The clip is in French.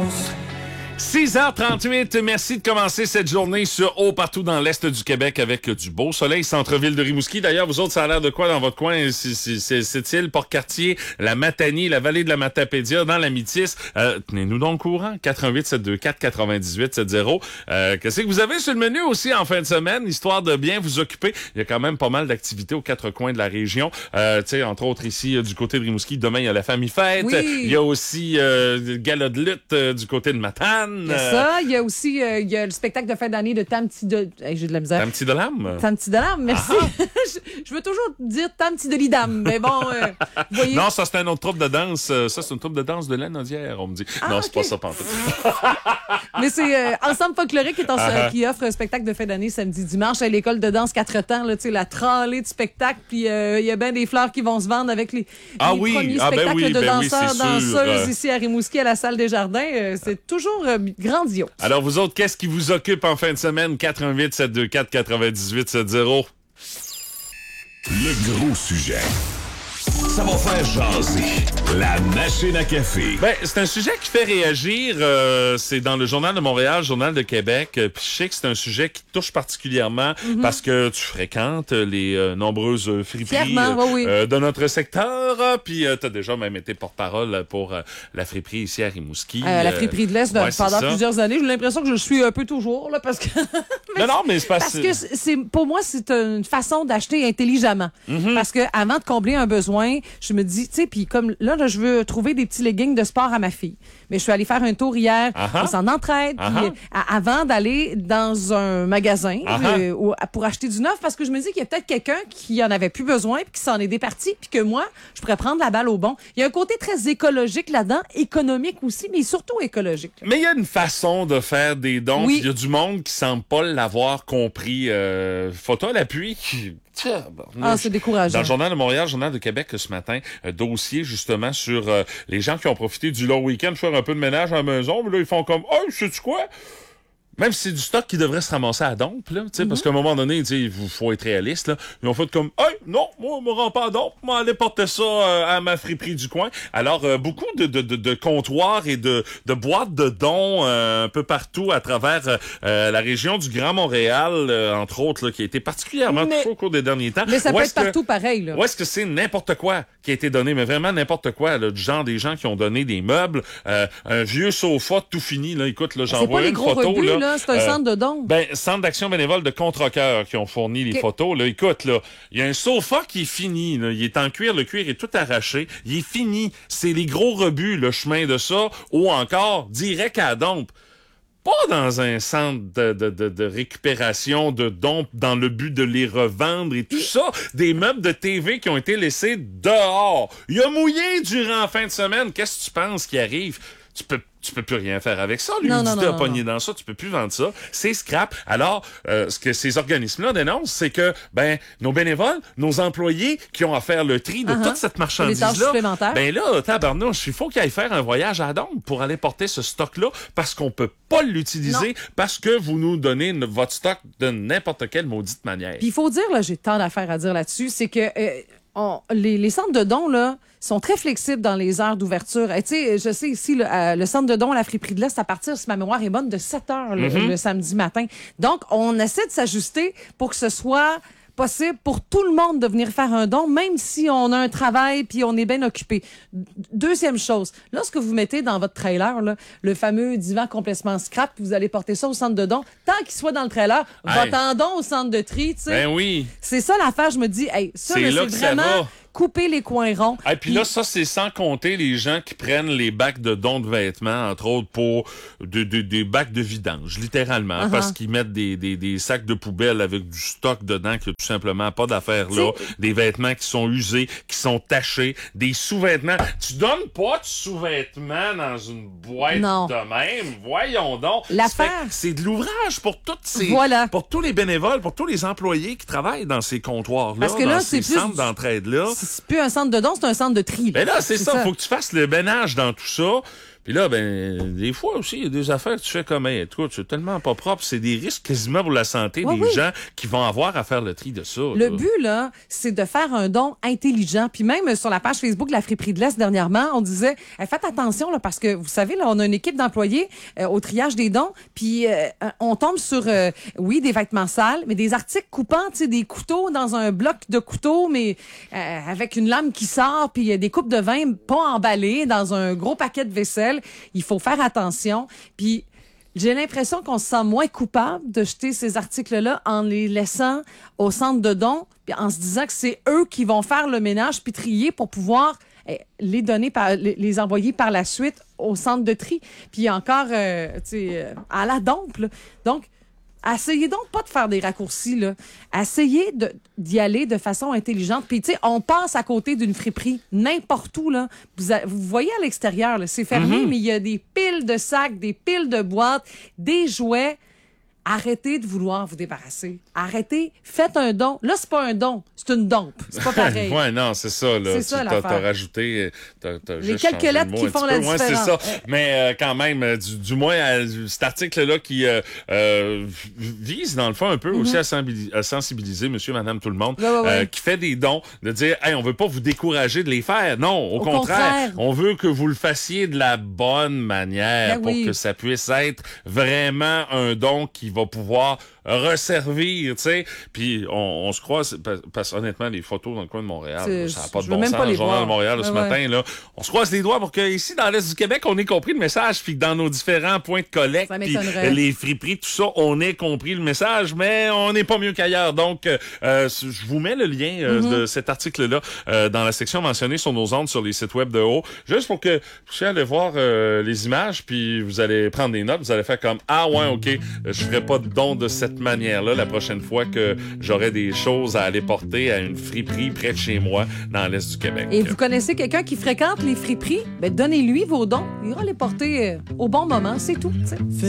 6h38, merci de commencer cette journée sur Haut partout dans l'Est du Québec avec du beau soleil, centre-ville de Rimouski. D'ailleurs, vous autres, ça a l'air de quoi dans votre coin? C'est-il Port-Cartier, la Matanie, la vallée de la Matapédia, dans la Métis? Tenez-nous donc au courant, 418-724-9870. Qu'est-ce que vous avez sur le menu aussi en fin de semaine, histoire de bien vous occuper? Il y a quand même pas mal d'activités aux quatre coins de la région. Tu sais, entre autres ici, du côté de Rimouski, demain, il y a la Famille Fête. Oui. Il y a aussi le gala de lutte du côté de Matane. Il y a ça, il y a aussi il y a le spectacle de fin d'année de Tam Petit de... Hey, j'ai de la misère. Tam Petit de l'âme? Tam Petit de l'âme, merci. je veux toujours dire Tam Petit de l'idame, mais bon, vous voyez... Non, ça c'est un autre troupe de danse. Ça c'est une troupe de danse de Lanaudière, on me dit. Non, c'est pas ça, pantoute. Mais c'est Ensemble folklorique qui offre un spectacle de fin d'année samedi, dimanche à l'école de danse 4 temps, là, tu sais, la tralée du spectacle, puis il y a bien des fleurs qui vont se vendre avec les premiers spectacles de danseurs, danseuses ici à Rimouski, à la Salle des Jardins. C'est toujours grandiose. Alors, vous autres, qu'est-ce qui vous occupe en fin de semaine? 418-724-9870. Le gros sujet. Ça va faire jaser. La machine à café. Ben, c'est un sujet qui fait réagir. C'est dans le Journal de Montréal, Journal de Québec. Puis je sais que c'est un sujet qui te touche particulièrement parce que tu fréquentes les nombreuses friperies de notre secteur. Puis t'as déjà même été porte-parole pour la friperie ici à Rimouski. La friperie de l'Est pendant plusieurs années. J'ai l'impression que je le suis un peu toujours là, parce que... mais c'est parce que pour moi, c'est une façon d'acheter intelligemment. Parce que avant de combler un besoin, je me dis, tu sais, puis comme là, je veux trouver des petits leggings de sport à ma fille. Mais je suis allée faire un tour hier, on s'en entraide, puis avant d'aller dans un magasin pour acheter du neuf, parce que je me dis qu'il y a peut-être quelqu'un qui en avait plus besoin, puis qui s'en est départi, puis que moi, je pourrais prendre la balle au bon. Il y a un côté très écologique là-dedans, économique aussi, mais surtout écologique. Mais il y a une façon de faire des dons. Il y a du monde qui semble pas l'avoir compris. Photo à l'appui. C'est décourageant. Dans le Journal de Montréal, Journal de Québec ce matin, dossier justement sur les gens qui ont profité du long week-end pour faire un peu de ménage à la maison. Mais là, ils font comme, oh, sais-tu quoi? Même si c'est du stock qui devrait se ramasser à dompe, là, parce qu'à un moment donné, il faut être réaliste, là. Ils ont fait comme, hey, non, moi, on me rend pas à dompe, moi, aller porter ça à ma friperie du coin. Alors, beaucoup de comptoirs et de boîtes de dons un peu partout à travers la région du Grand Montréal, entre autres, là, qui a été particulièrement touchée au cours des derniers temps. Mais ça peut être partout pareil, là. Ou est-ce que c'est n'importe quoi qui a été donné, mais vraiment n'importe quoi, là, du genre des gens qui ont donné des meubles, un vieux sofa tout fini, là, écoute, là, j'envoie une photo, là. C'est un centre de dons. Centre d'action bénévole de Contrecoeur qui ont fourni les photos. Là, écoute, là, il y a un sofa qui est fini. Là, il est en cuir, le cuir est tout arraché. Il est fini. C'est les gros rebuts, le chemin de ça, ou encore direct à la dompe. Pas dans un centre de récupération de dons dans le but de les revendre et tout ça. Des meubles de TV qui ont été laissés dehors. Il a mouillé durant la fin de semaine. Qu'est-ce que tu penses qui arrive? Tu peux plus rien faire avec ça. L'humidité a pogné dans ça, tu peux plus vendre ça. C'est scrap. Alors, ce que ces organismes-là dénoncent, c'est que, nos bénévoles, nos employés qui ont à faire le tri de toute cette marchandise-là, tabarnouche, il faut qu'ils aillent faire un voyage à Dombe pour aller porter ce stock-là parce qu'on peut pas l'utiliser parce que vous nous donnez votre stock de n'importe quelle maudite manière. Puis il faut dire, là, j'ai tant d'affaires à dire là-dessus, c'est que les centres de dons, là, sont très flexibles dans les heures d'ouverture. Tu sais, je sais ici, le centre de dons à la friperie de l'Est, à partir, si ma mémoire est bonne, de 7 heures le samedi matin. Donc, on essaie de s'ajuster pour que ce soit possible pour tout le monde de venir faire un don, même si on a un travail puis on est bien occupé. Deuxième chose, lorsque vous mettez dans votre trailer là, le fameux divan complètement scrap, vous allez porter ça au centre de don, tant qu'il soit dans le trailer, va-t'en don au centre de tri, tu sais. Ben oui. C'est ça l'affaire, je me dis, hey, ça, c'est vraiment couper les coins ronds. Et puis là, ça, c'est sans compter les gens qui prennent les bacs de dons de vêtements, entre autres, pour des bacs de vidange, littéralement, parce qu'ils mettent des sacs de poubelle avec du stock dedans qui a tout simplement pas d'affaires là, des vêtements qui sont usés, qui sont tachés, des sous-vêtements. Tu donnes pas de sous-vêtements dans une boîte de même. Voyons donc. L'affaire. C'est de l'ouvrage pour toutes ces, pour tous les bénévoles, pour tous les employés qui travaillent dans ces comptoirs-là, parce que là, dans ces centres d'entraide-là. C'est plus un centre de dons, c'est un centre de tri. Ben là, c'est ça. Faut que tu fasses le ménage dans tout ça. Puis là, des fois aussi, il y a des affaires que tu fais comme, écoute, c'est tellement pas propre, c'est des risques quasiment pour la santé des gens qui vont avoir à faire le tri de ça. Le but, là, c'est de faire un don intelligent. Puis même sur la page Facebook de la Friperie de l'Est, dernièrement, on disait, faites attention, là, parce que, vous savez, là, on a une équipe d'employés au triage des dons, puis on tombe sur, oui, des vêtements sales, mais des articles coupants, tu sais, des couteaux dans un bloc de couteaux, mais avec une lame qui sort, puis des coupes de vin pas emballées dans un gros paquet de vaisselle. Il faut faire attention. Puis j'ai l'impression qu'on se sent moins coupable de jeter ces articles-là en les laissant au centre de dons, puis en se disant que c'est eux qui vont faire le ménage puis trier pour pouvoir les donner, les envoyer par la suite au centre de tri. Puis encore, à la dompe, là. Donc, essayez donc pas de faire des raccourcis, là. Essayez d'y aller de façon intelligente. Puis, tu sais, on passe à côté d'une friperie, n'importe où, là. Vous voyez à l'extérieur, là, c'est fermé, mais il y a des piles de sacs, des piles de boîtes, des jouets. Arrêtez de vouloir vous débarrasser. Arrêtez. Faites un don. Là, c'est pas un don. C'est une dompe. C'est pas pareil. Ouais, non, c'est ça, là. C'est ça, t'as l'affaire. rajouté, t'as les quelques lettres qui font la différence. Ouais, c'est ça. Mais, quand même, du moins, cet article-là qui, vise, dans le fond, un peu aussi à sensibiliser monsieur, madame, tout le monde, qui fait des dons, de dire, on veut pas vous décourager de les faire. Non, au contraire. On veut que vous le fassiez de la bonne manière pour que ça puisse être vraiment un don qui va pouvoir resservir, tu sais. Puis on se croit, parce honnêtement, les photos dans le coin de Montréal, ça n'a pas de bon sens. Dans le journal de Montréal, ce matin, là, on se croise les doigts pour que ici, dans l'Est du Québec, on ait compris le message, puis que dans nos différents points de collecte, puis les friperies, tout ça, on ait compris le message, mais on n'est pas mieux qu'ailleurs. Donc, je vous mets le lien de cet article-là dans la section mentionnée sur nos ondes, sur les sites web de haut, juste pour que vous puissiez aller voir les images, puis vous allez prendre des notes, vous allez faire comme, OK, je ferai pas de don de cette manière-là la prochaine fois que j'aurai des choses à aller porter à une friperie près de chez moi dans l'Est du Québec. Et vous connaissez quelqu'un qui fréquente les friperies? Donnez-lui vos dons. Il ira les porter au bon moment, c'est tout. T'sais.